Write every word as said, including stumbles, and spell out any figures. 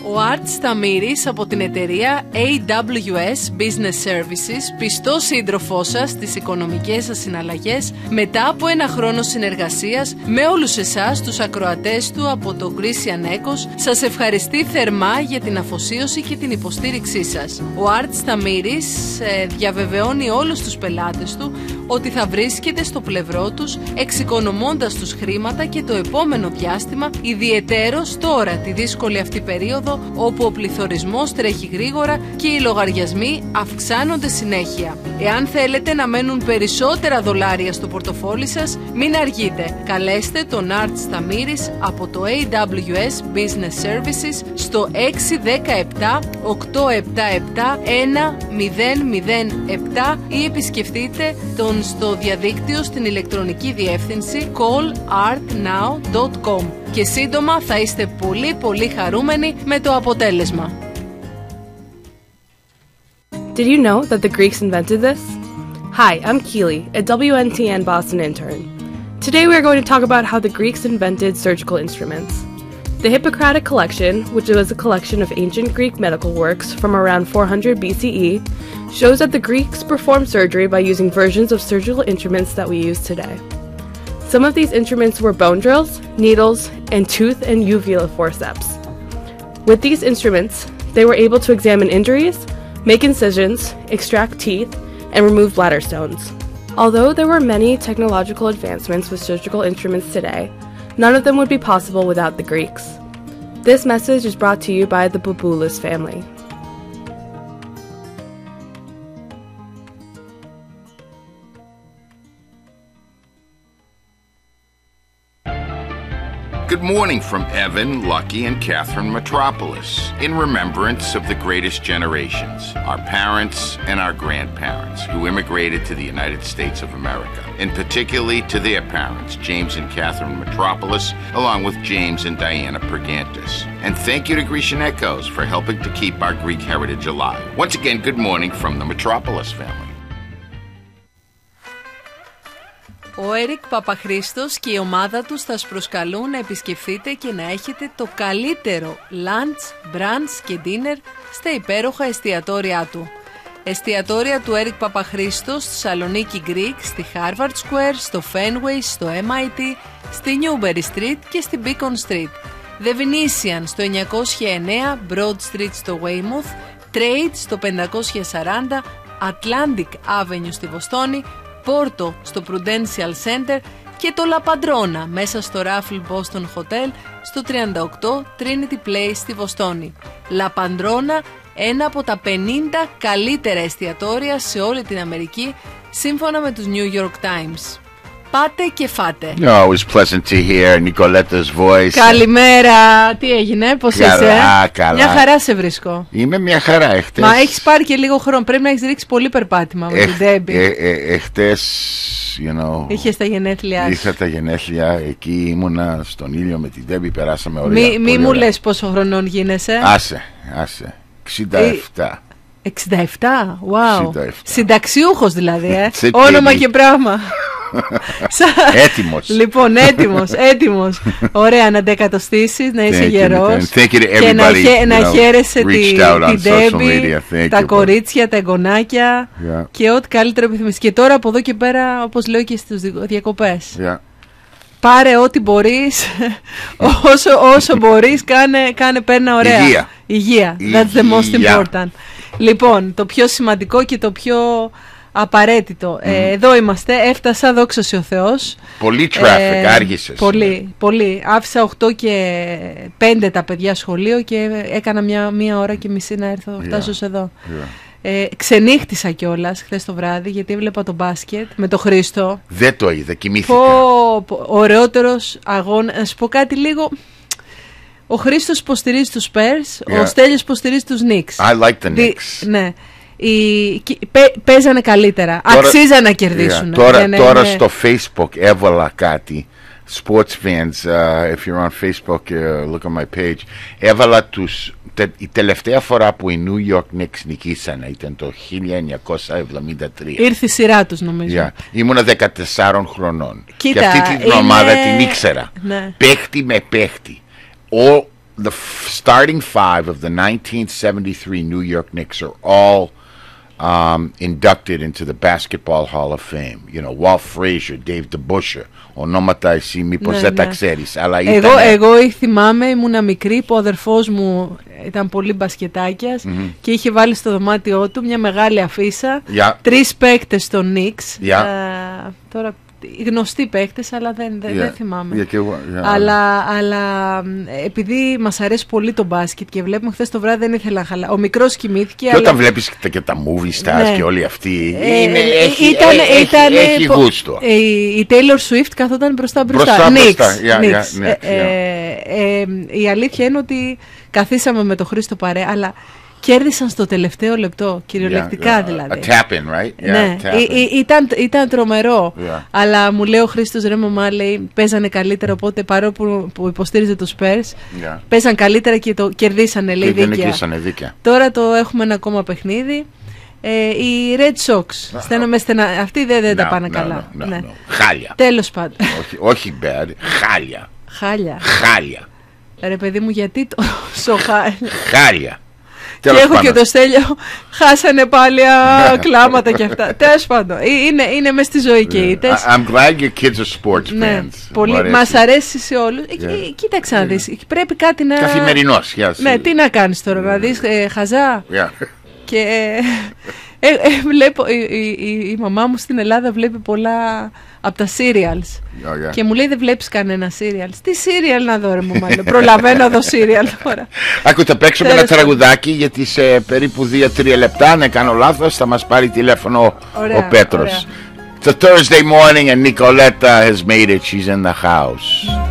Ο Art Σταμύρης από την εταιρεία έι ντάμπλιου ες Business Services, πιστός σύντροφός σας στις οικονομικές σας συναλλαγές μετά από ένα χρόνο συνεργασίας με όλους εσάς τους ακροατές του από το Grecian Ecos, σας ευχαριστεί θερμά για την αφοσίωση και την υποστήριξή σας. Ο Art Σταμύρης ε, διαβεβαιώνει όλους τους πελάτες του ότι θα βρίσκεται στο πλευρό τους εξοικονομώντας τους χρήματα και το επόμενο διάστημα, ιδιαιτέρως τώρα τη δύσκολη αυτή περίοδο όπου ο πληθωρισμός τρέχει γρήγορα και οι λογαριασμοί αυξάνονται συνέχεια. Εάν θέλετε να μένουν περισσότερα δολάρια στο πορτοφόλι σας, μην αργείτε. Καλέστε τον Art Σταμύρης από το έι ντάμπλιου ες Business Services στο έξι ένα επτά οκτώ επτά επτά ένα μηδέν μηδέν επτά ή επισκεφτείτε τον στο διαδίκτυο στην ηλεκτρονική διεύθυνση call art now dot com και σύντομα θα είστε πολύ πολύ χαρούμενοι με το αποτέλεσμα. Did you know that the Greeks invented this? Hi, I'm Keely, a W N T N Boston intern. Today we are going to talk about how the Greeks invented surgical instruments. The Hippocratic Collection, which was a collection of ancient Greek medical works from around four hundred B C E, shows that the Greeks performed surgery by using versions of surgical instruments that we use today. Some of these instruments were bone drills, needles, and tooth and uvula forceps. With these instruments, they were able to examine injuries, make incisions, extract teeth, and remove bladder stones. Although there were many technological advancements with surgical instruments today, none of them would be possible without the Greeks. This message is brought to you by the Bouboulous family. Good morning from Evan, Lucky, and Catherine Metropolis, in remembrance of the greatest generations, our parents and our grandparents, who immigrated to the United States of America, and particularly to their parents, James and Catherine Metropolis, along with James and Diana Pergantis. And thank you to Grecian Ecos for helping to keep our Greek heritage alive. Once again, good morning from the Metropolis family. Ο Έρικ Παπαχρήστος και η ομάδα τους θα σας προσκαλούν να επισκεφθείτε και να έχετε το καλύτερο lunch, brunch και dinner στα υπέροχα εστιατόρια του. Εστιατόρια του Έρικ Παπαχρήστος στη Σαλονίκη Greek, στη Harvard Square, στο Fenway, στο εμ άι τι, στη Newberry Street και στη Beacon Street. The Venetian στο εννιακόσια εννέα, Broad Street στο Weymouth, Trade στο πεντακόσια σαράντα, Atlantic Avenue στη Βοστόνη, Πόρτο στο Prudential Center και το La Padrona μέσα στο Raffle Boston Hotel στο τριάντα οκτώ Trinity Place στη Βοστόνη. La Padrona, ένα από τα πενήντα καλύτερα εστιατόρια σε όλη την Αμερική σύμφωνα με τους New York Times. Πάτε και φάτε. No, it was pleasant to hear Nicoletta's voice. Καλημέρα, τι έγινε, πώς καλά, είσαι? Καλά. Μια χαρά σε βρίσκω. Είμαι μια χαρά εχθές. Μα έχεις πάρει και λίγο χρόνο, πρέπει να έχεις ρίξει πολύ περπάτημα με Εχ, την Debbie. ε, ε, Εχθές, you know, είχες τα γενέθλιά. Είχα τα γενέθλια, εκεί ήμουνα στον ήλιο με την Debbie, περάσαμε ωραία. Μη, μη μου λες πόσο χρονών γίνεσαι. Άσε, άσε, εξήντα επτά. εξήντα επτά, wow. εξήντα επτά. Συνταξιούχος δηλαδή, ε. Όνομα και πράγμα. Έτοιμος. Λοιπόν, έτοιμος, έτοιμος. Ωραία, να αντεκατοστήσεις, να είσαι γερός και να, χε, να χαίρεσαι την Debbie, τα κορίτσια, τα εγγονάκια yeah. και ό,τι καλύτερο επιθυμείς. Και τώρα από εδώ και πέρα, όπως λέω και στις διακοπές, yeah. πάρε ό,τι μπορείς, όσο, όσο μπορείς, κάνε, κάνε πέρνα ωραία. Υγεία. Υγεία. That's the most important. Λοιπόν, το πιο σημαντικό και το πιο απαραίτητο. Mm. Ε, εδώ είμαστε, έφτασα, δόξα σε ο Θεός. Πολύ traffic, ε, άργησες. Πολύ, πολύ. Άφησα οκτώ και πέντε τα παιδιά σχολείο και έκανα μια, μια ώρα και μισή να έρθω, φτάσω yeah. εδώ. Yeah. Ε, ξενύχτησα κιόλας χθες το βράδυ γιατί έβλεπα το μπάσκετ με το Χρήστο. Δεν το είδα, κοιμήθηκα. Πω, πω, ωραιότερος αγώνα. Να σου πω κάτι λίγο. Ο Χρήστος υποστηρίζει τους Spurs, yeah. ο Στέλιος υποστηρίζει τους Knicks. I like the Knicks. Δι, ναι. Οι, πέ, παίζανε καλύτερα. Τώρα, αξίζαν να κερδίσουν. Yeah, τώρα ναι, τώρα ναι. στο Facebook έβαλα κάτι. Sports fans, uh, if you're on Facebook, uh, look on my page. Έβαλα τους. Τε, η τελευταία φορά που οι New York Knicks νικήσανε ήταν το χίλια εννιακόσια εβδομήντα τρία. Ήρθε η σειρά τους νομίζω. Yeah. Ήμουνα δεκατεσσάρων χρονών. Κοίτα, και αυτή την είναι... ομάδα την ήξερα. Ναι. Παίχτη με παίχτη. All the starting five of the nineteen seventy-three New York Knicks are all um, inducted into the Basketball Hall of Fame. You know, Walt Frazier, Dave DeBusschere. Ονόματα εσύ μήπως ναι, δεν ναι. τα ξέρεις, αλλά εγώ, ήτανε... εγώ θυμάμαι, ήμουνα μικρή που ο αδερφός μου ήταν πολύ μπασκετάκιας mm-hmm. και είχε βάλει στο δωμάτιό του μια μεγάλη αφίσα, yeah. τρεις παίκτες στο Knicks. Yeah. Uh, τώρα γνωστοί παίκτες, αλλά δεν, δεν, yeah. δεν θυμάμαι. Yeah, yeah. Αλλά, αλλά επειδή μας αρέσει πολύ το μπάσκετ και βλέπουμε, χθες το βράδυ δεν ήθελα να χαλά. Ο μικρός κοιμήθηκε. Και αλλά... όταν βλέπεις και τα movie stars ναι. και όλοι αυτοί. Ε, είναι, ε, έχει, ήταν, έχει, ήταν, έχει γούστο. Ε, η Taylor Swift καθόταν μπροστά μπροστά. Μπροστά μπροστά. Yeah, yeah, yeah, yeah. Ε, ε, ε, η αλήθεια είναι ότι καθίσαμε με τον Χρήστο παρέα, αλλά κέρδισαν στο τελευταίο λεπτό, κυριολεκτικά yeah, yeah. δηλαδή. A tap-in, right? Ναι, yeah, Ή, ή, ήταν, ήταν τρομερό. Yeah. Αλλά μου λέει ο Χρήστος, ρε μαμά, λέει, παίζανε καλύτερα, οπότε παρόλο που, που υποστήριζε τους Spurs, yeah. παίζαν καλύτερα και το κερδίσανε, λέει, και δίκαια. δίκαια. Τώρα το έχουμε ένα ακόμα παιχνίδι. Ε, οι Red Sox, no, στένα, με στενα, αυτοί δεν, δεν no, τα πάνε no, καλά. No, no, ναι. no. Χάλια. Τέλος πάντων. όχι, όχι bad, χάλια. Χάλια. Χάλια. Ρε παιδί μου, γιατί τόσο χάλια. Χάλια. Και έχω πάνω. Και το Στέλιο, χάσανε πάλι κλάματα και αυτά. Τέλος πάντων, είναι, είναι μες στη ζωή και οι ήττες. I'm glad your kids are sports ναι, fans. Πολύ, μας αρέσει σε όλους. Yeah. Κοίταξε να δεις, πρέπει κάτι να... Καθημερινός. Yes. Ναι, τι να κάνεις τώρα, να δεις ε, χαζά. Yeah. Και ε, ε, βλέπω, η, η, η, η μαμά μου στην Ελλάδα βλέπει πολλά από τα serials. Oh, yeah. Και μου λέει, δεν βλέπεις κανένα serials. Τι serial να δω, ρε μαμά, προλαβαίνω να δω serial τώρα. Άκου, θα παίξουμε ένα τραγουδάκι, γιατί σε περίπου δύο τρία λεπτά, αν κάνω λάθος, θα μας πάρει τηλέφωνο ωραία, ο Πέτρος. It's a Thursday morning and Nicoletta has made it. She's in the house.